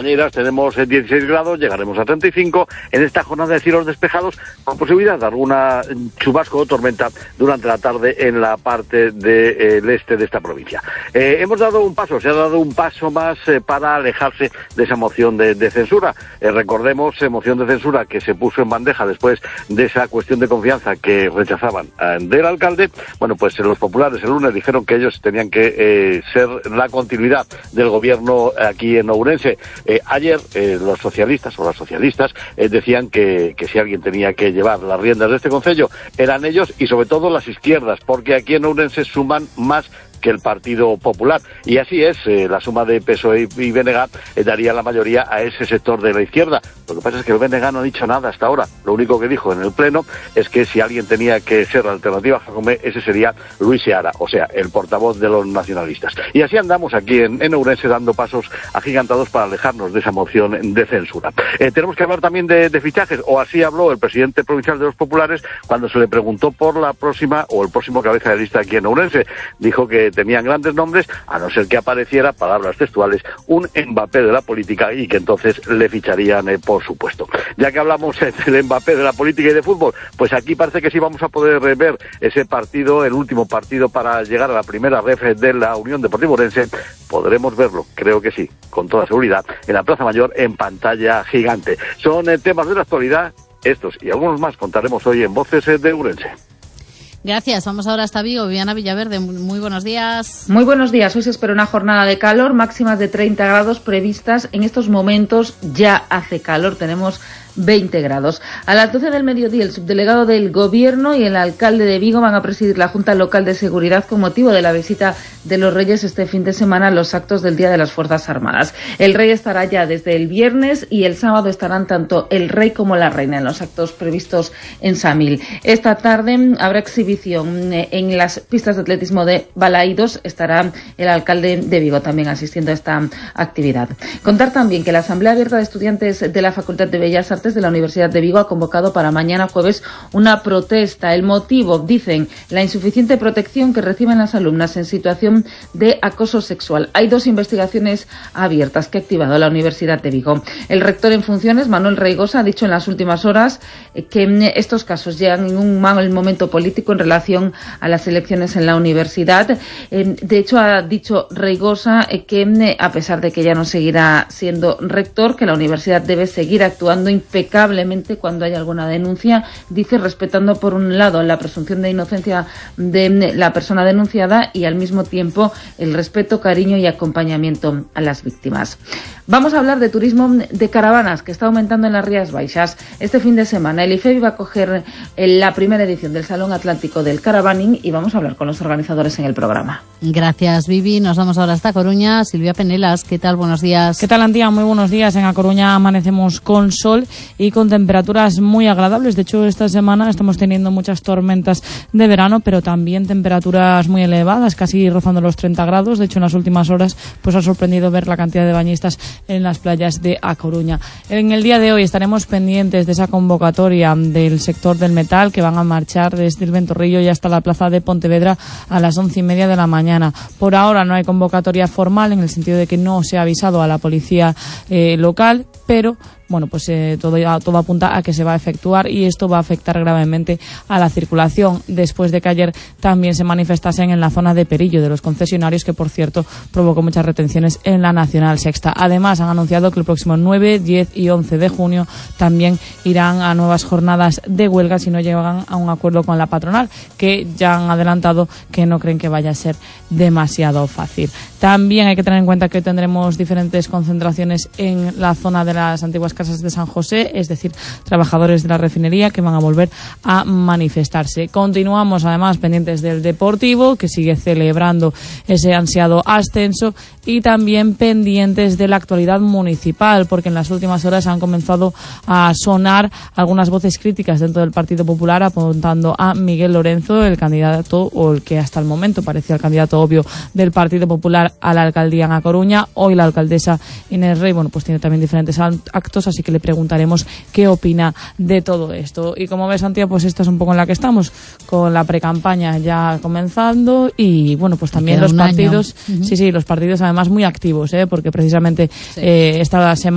compañeras, tenemos 16 grados, llegaremos a 35 en esta jornada de cielos despejados, con posibilidad de alguna chubasco o tormenta durante la tarde en la parte del este de esta provincia. Se ha dado un paso más para alejarse de esa moción de censura. Recordemos, moción de censura que se puso en bandeja después de esa cuestión de confianza que rechazaban del alcalde. Bueno, pues los populares el lunes dijeron que ellos tenían que ser la continuidad del gobierno aquí en Ourense. Ayer los socialistas o las socialistas decían que si alguien tenía que llevar las riendas de este concello eran ellos y sobre todo las izquierdas, porque aquí en Ourense suman más que el Partido Popular, y así es, la suma de PSOE y BNG daría la mayoría a ese sector de la izquierda. Lo que pasa es que el BNG no ha dicho nada hasta ahora. Lo único que dijo en el pleno es que si alguien tenía que ser la alternativa a Jacome, ese sería Luis Seara, o sea, el portavoz de los nacionalistas. Y así andamos aquí en Ourense dando pasos agigantados para alejarnos de esa moción de censura. Tenemos que hablar también de fichajes, o así habló el presidente provincial de los populares cuando se le preguntó por la próxima o el próximo cabeza de lista aquí en Ourense. Dijo que tenían grandes nombres, a no ser que apareciera, palabras textuales, un Mbappé de la política, y que entonces le ficharían, por supuesto. Ya que hablamos del Mbappé de la política y de fútbol, pues aquí parece que sí vamos a poder ver ese partido, el último partido para llegar a la primera ref de la Unión Deportiva Ourense. Podremos verlo, creo que sí, con toda seguridad, en la Plaza Mayor en pantalla gigante. Son temas de la actualidad, estos y algunos más contaremos hoy en Voces de Ourense. Gracias. Vamos ahora hasta Vigo. Viviana Villaverde, muy buenos días. Muy buenos días. Hoy se espera una jornada de calor, máximas de 30 grados previstas. En estos momentos ya hace calor, tenemos 20 grados. A las 12 del mediodía, el subdelegado del Gobierno y el alcalde de Vigo van a presidir la Junta Local de Seguridad con motivo de la visita de los Reyes este fin de semana a los actos del Día de las Fuerzas Armadas. El Rey estará ya desde el viernes y el sábado estarán tanto el Rey como la Reina en los actos previstos en Samil. Esta tarde habrá exhibición en las pistas de atletismo de Balaídos. Estará el alcalde de Vigo también asistiendo a esta actividad. Contar también que la Asamblea Abierta de Estudiantes de la Facultad de Bellas Artes de la Universidad de Vigo ha convocado para mañana jueves una protesta. El motivo, dicen, la insuficiente protección que reciben las alumnas en situación de acoso sexual. Hay 2 investigaciones abiertas que ha activado la Universidad de Vigo. El rector en funciones, Manuel Reigosa, ha dicho en las últimas horas que estos casos llegan en un mal momento político en relación a las elecciones en la universidad. De hecho, ha dicho Reigosa que, a pesar de que ya no seguirá siendo rector, que la universidad debe seguir actuando impecablemente cuando haya alguna denuncia, dice, respetando por un lado la presunción de inocencia de la persona denunciada y al mismo tiempo el respeto, cariño y acompañamiento a las víctimas. Vamos a hablar de turismo de caravanas, que está aumentando en las Rías Baixas. Este fin de semana el IFEBI va a coger la primera edición del Salón Atlántico del Caravaning y vamos a hablar con los organizadores en el programa. Gracias, Vivi. Nos vamos ahora hasta Coruña. Silvia Penelas, ¿qué tal? Buenos días. ¿Qué tal, Antía? Muy buenos días. En A Coruña amanecemos con sol y con temperaturas muy agradables. De hecho, esta semana estamos teniendo muchas tormentas de verano, pero también temperaturas muy elevadas, casi rozando los 30 grados. De hecho, en las últimas horas pues ha sorprendido ver la cantidad de bañistas en las playas de A Coruña. En el día de hoy estaremos pendientes de esa convocatoria del sector del metal, que van a marchar desde el Ventorrillo y hasta la plaza de Pontevedra a las 11:30 de la mañana. Por ahora no hay convocatoria formal, en el sentido de que no se ha avisado a la policía local, pero bueno, pues todo apunta a que se va a efectuar y esto va a afectar gravemente a la circulación, después de que ayer también se manifestasen en la zona de Perillo de los concesionarios, que por cierto provocó muchas retenciones en la Nacional Sexta. Además, han anunciado que el próximo 9, 10 y 11 de junio también irán a nuevas jornadas de huelga si no llegan a un acuerdo con la patronal, que ya han adelantado que no creen que vaya a ser demasiado fácil. También hay que tener en cuenta que hoy tendremos diferentes concentraciones en la zona de las antiguas casas de San José, es decir, trabajadores de la refinería que van a volver a manifestarse. Continuamos además pendientes del Deportivo, que sigue celebrando ese ansiado ascenso, y también pendientes de la actualidad municipal, porque en las últimas horas han comenzado a sonar algunas voces críticas dentro del Partido Popular, apuntando a Miguel Lorenzo, el candidato, o el que hasta el momento parecía el candidato obvio del Partido Popular a la alcaldía en A Coruña. Hoy la alcaldesa Inés Rey, bueno, pues tiene también diferentes actos, así que le preguntaremos qué opina de todo esto. Y como ves, Santiago, pues esta es un poco en la que estamos, con la precampaña ya comenzando y bueno, pues también los partidos, sí, los partidos además muy activos, porque precisamente esta semana